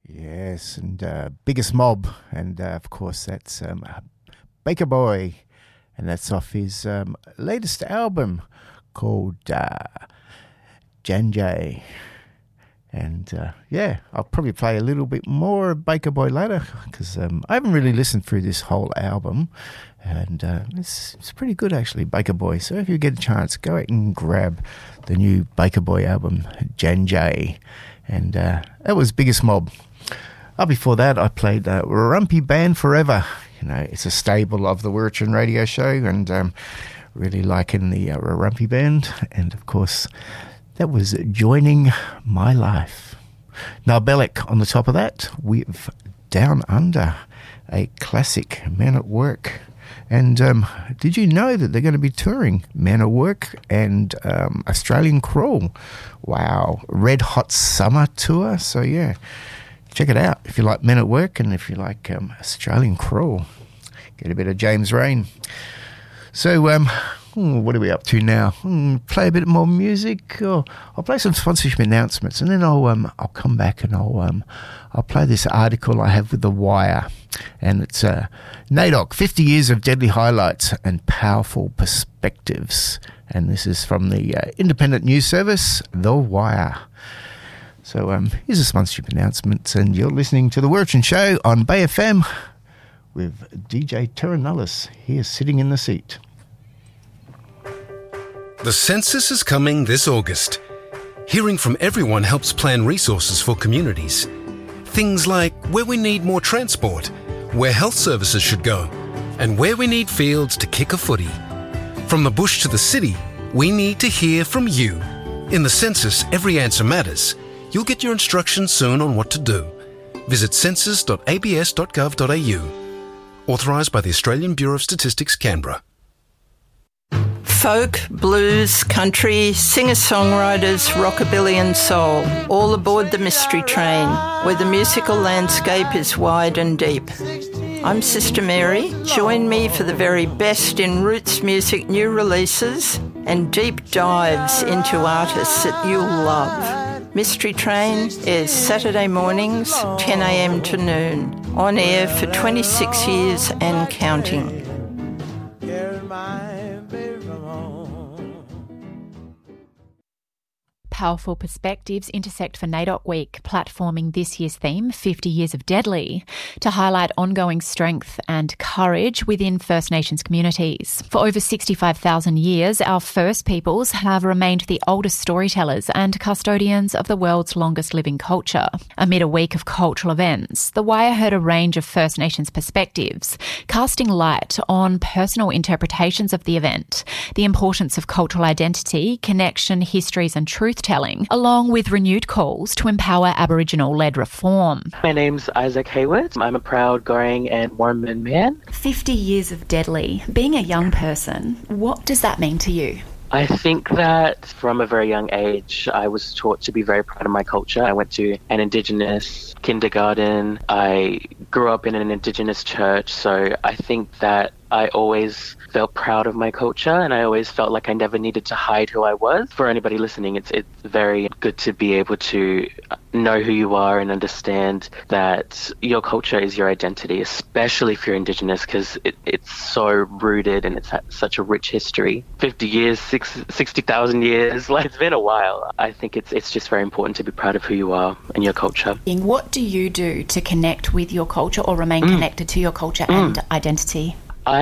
Yes, and Biggest Mob, and of course that's Baker Boy, and that's off his latest album called Janjay. And I'll probably play a little bit more of Baker Boy later because I haven't really listened through this whole album, and it's pretty good actually, Baker Boy. So if you get a chance, go out and grab the new Baker Boy album, Janjay, and that was Biggest Mob. Before that, I played Rumpy Band Forever. You know, it's a staple of the Wiratjin Radio Show, and really liking the Rumpy Band. And of course, that was Joining My Life. Now, Bellick on the top of that with Down Under, a classic, Men at Work. And did you know that they're going to be touring Men at Work and Australian Crawl? Wow, Red Hot Summer Tour. So, yeah. Check it out if you like Men at Work and if you like Australian Crawl. Get a bit of James Rain. So, what are we up to now? Play a bit more music. I'll play some sponsorship announcements, and then I'll come back and I'll play this article I have with The Wire, and it's NAIDOC, 50 Years of Deadly Highlights and Powerful Perspectives, and this is from the independent news service The Wire. So here's a sponsorship announcement, and you're listening to The Wiratjin Show on Bay FM with DJ Terra Nullis here sitting in the seat. The census is coming this August. Hearing from everyone helps plan resources for communities. Things like where we need more transport, where health services should go, and where we need fields to kick a footy. From the bush to the city, we need to hear from you. In the census, every answer matters. You'll get your instructions soon on what to do. Visit census.abs.gov.au. Authorised by the Australian Bureau of Statistics, Canberra. Folk, blues, country, singer-songwriters, rockabilly and soul, all aboard the Mystery Train, where the musical landscape is wide and deep. I'm Sister Mary. Join me for the very best in roots music new releases and deep dives into artists that you'll love. Mystery Train is Saturday mornings, 10 a.m. to noon, on air for 26 years and counting. Powerful perspectives intersect for NAIDOC Week, platforming this year's theme, 50 Years of Deadly, to highlight ongoing strength and courage within First Nations communities. For over 65,000 years, our First Peoples have remained the oldest storytellers and custodians of the world's longest living culture. Amid a week of cultural events, The Wire heard a range of First Nations perspectives, casting light on personal interpretations of the event, the importance of cultural identity, connection, histories and truth-telling, along with renewed calls to empower Aboriginal-led reform. My name's Isaac Hayward. I'm a proud Goring and Warman man. 50 years of Deadly. Being a young person, what does that mean to you? I think that from a very young age, I was taught to be very proud of my culture. I went to an Indigenous kindergarten. I grew up in an Indigenous church. So I think that I always felt proud of my culture, and I always felt like I never needed to hide who I was. For anybody listening, it's very good to be able to know who you are and understand that your culture is your identity, especially if you're Indigenous, because it's so rooted and it's had such a rich history. 50 years, 60,000 years, like it's been a while. I think it's just very important to be proud of who you are and your culture. What do you do to connect with your culture or remain connected to your culture and identity?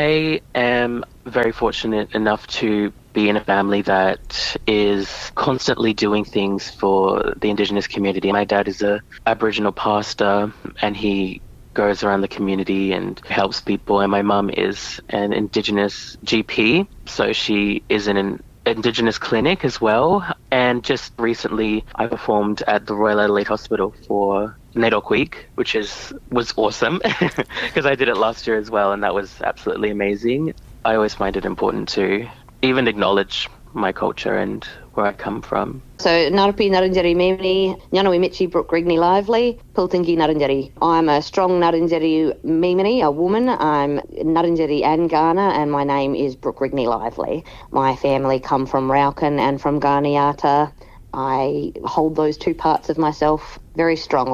I am very fortunate enough to be in a family that is constantly doing things for the Indigenous community. My dad is a Aboriginal pastor, and he goes around the community and helps people. And my mum is an Indigenous GP, so she is in an Indigenous clinic as well. And just recently I performed at the Royal Adelaide Hospital for NAIDOC Week, which was awesome because I did it last year as well, and that was absolutely amazing. I always find it important to even acknowledge my culture and where I come from. So, Ngarapi Ngarrindjeri Mimini, Nyanawi Mitchi Brooke Grigney Lively, Pultingi Ngarrindjeri. I'm a strong Ngarrindjeri Mimini, a woman. I'm Ngarrindjeri and Kaurna, and my name is Brooke Grigney Lively. My family come from Raukan and from Garniata. I hold those two parts of myself very strongly.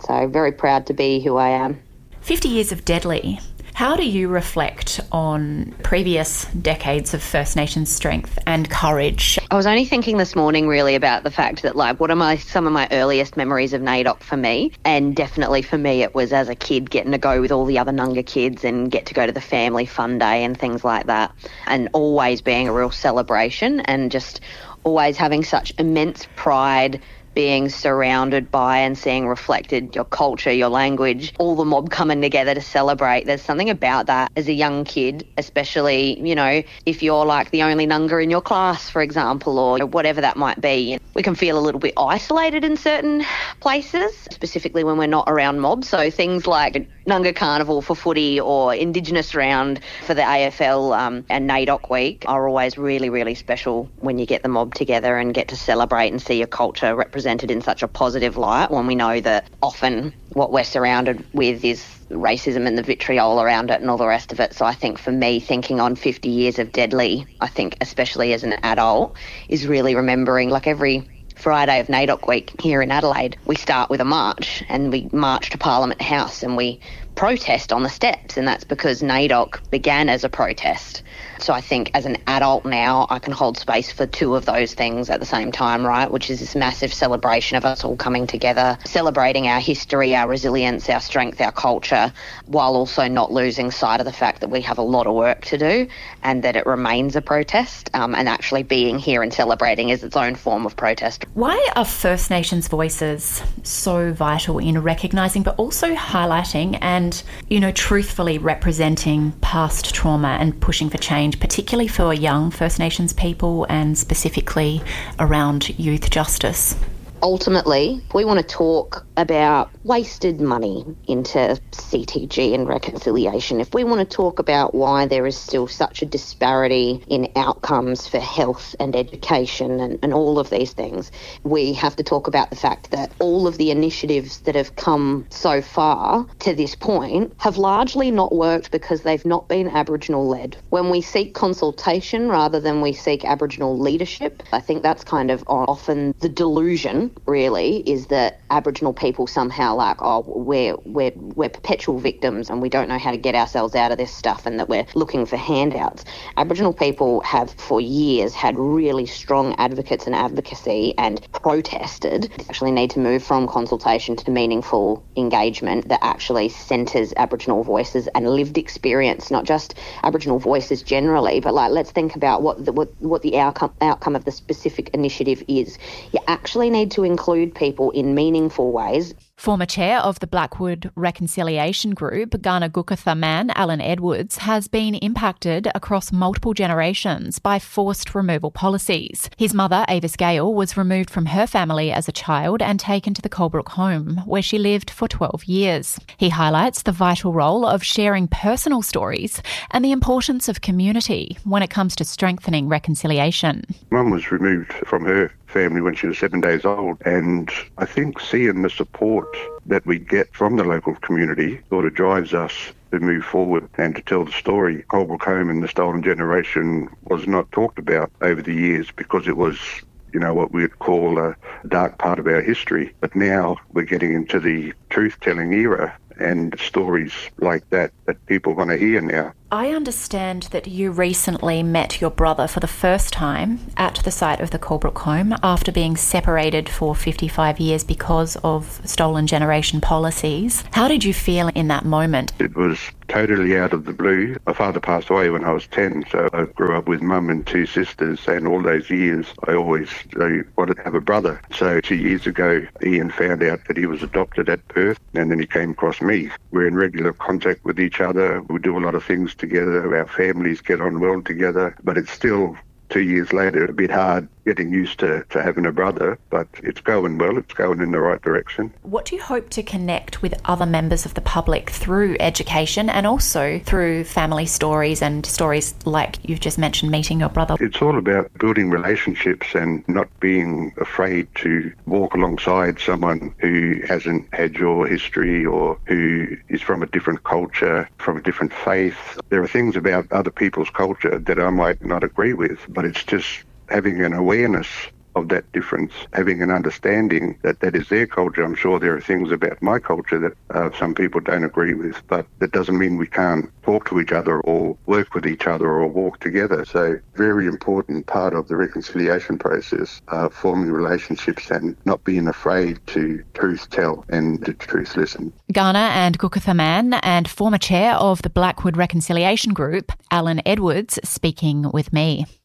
So very proud to be who I am. 50 years of Deadly. How do you reflect on previous decades of First Nations strength and courage? I was only thinking this morning really about the fact that, like, what are some of my earliest memories of NAIDOC for me? And definitely for me it was as a kid getting to go with all the other Nunga kids and get to go to the family fun day and things like that, and always being a real celebration and just always having such immense pride being surrounded by and seeing reflected your culture, your language, all the mob coming together to celebrate. There's something about that as a young kid, especially, you know, if you're like the only Nunga in your class, for example, or whatever that might be. We can feel a little bit isolated in certain places, specifically when we're not around mobs. So things like Nunga Carnival for footy or Indigenous Round for the AFL and NAIDOC Week are always really, really special when you get the mob together and get to celebrate and see your culture represented in such a positive light, when we know that often what we're surrounded with is racism and the vitriol around it and all the rest of it. So I think for me, thinking on 50 years of Deadly, I think especially as an adult, is really remembering, like, every Friday of NAIDOC Week here in Adelaide, we start with a march, and we march to Parliament House and we protest on the steps, and that's because NAIDOC began as a protest. So I think as an adult now, I can hold space for two of those things at the same time, right? Which is this massive celebration of us all coming together, celebrating our history, our resilience, our strength, our culture, while also not losing sight of the fact that we have a lot of work to do and that it remains a protest, and actually being here and celebrating is its own form of protest. Why are First Nations voices so vital in recognising but also highlighting and, you know, truthfully representing past trauma and pushing for change, particularly for young First Nations people and specifically around youth justice? Ultimately, we want to talk about wasted money into CTG and reconciliation. If we want to talk about why there is still such a disparity in outcomes for health and education and all of these things, we have to talk about the fact that all of the initiatives that have come so far to this point have largely not worked because they've not been Aboriginal-led. When we seek consultation rather than we seek Aboriginal leadership, I think that's kind of often the delusion, really, is that Aboriginal people somehow like, oh, we're perpetual victims and we don't know how to get ourselves out of this stuff and that we're looking for handouts. Aboriginal people have for years had really strong advocates and advocacy and protested. We actually need to move from consultation to meaningful engagement that actually centres Aboriginal voices and lived experience, not just Aboriginal voices generally, but like, let's think about what the outcome of the specific initiative is. You actually need to include people in meaningful ways. Former chair of the Blackwood Reconciliation Group, Kaurna Gukatha man Alan Edwards, has been impacted across multiple generations by forced removal policies. His mother, Avis Gale, was removed from her family as a child and taken to the Colebrook home, where she lived for 12 years. He highlights the vital role of sharing personal stories and the importance of community when it comes to strengthening reconciliation. Mum was removed from her family when she was 7 days old, and I think seeing the support that we get from the local community sort of drives us to move forward and to tell the story. Colebrook Home and the Stolen Generation was not talked about over the years because it was, you know, what we'd call a dark part of our history. But now we're getting into the truth-telling era, and stories like that people want to hear now. I understand that you recently met your brother for the first time at the site of the Colebrook home after being separated for 55 years because of Stolen Generation policies. How did you feel in that moment? It was totally out of the blue. My father passed away when I was 10, so I grew up with mum and two sisters, and all those years I always wanted to have a brother. So 2 years ago, Ian found out that he was adopted at birth, and then he came across me. We're in regular contact with each other. We do a lot of things together. Our families get on well together, but it's still 2 years later a bit hard getting used to having a brother, but it's going well, it's going in the right direction. What do you hope to connect with other members of the public through education and also through family stories and stories like you've just mentioned, meeting your brother? It's all about building relationships and not being afraid to walk alongside someone who hasn't had your history or who is from a different culture, from a different faith. There are things about other people's culture that I might not agree with, but it's just having an awareness of that difference, having an understanding that that is their culture. I'm sure there are things about my culture that some people don't agree with, but that doesn't mean we can't talk to each other or work with each other or walk together. So very important part of the reconciliation process, forming relationships and not being afraid to truth tell and to truth listen. Ghana and Gukuthaman and former chair of the Blackwood Reconciliation Group, Alan Edwards, speaking with me.